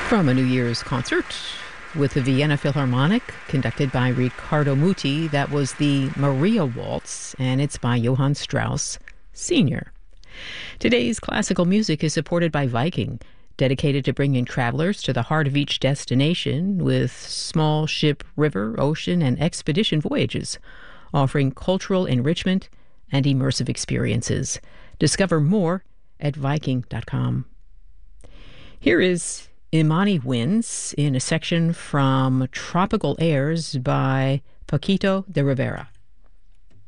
From a New Year's concert with the Vienna Philharmonic, conducted by Riccardo Muti. That was the Maria Waltz, and it's by Johann Strauss Sr. Today's classical music is supported by Viking, dedicated to bringing travelers to the heart of each destination with small ship, river, ocean, and expedition voyages, offering cultural enrichment and immersive experiences. Discover more at Viking.com. Here is Imani Winds in a section from Tropical Airs by Paquito de Rivera.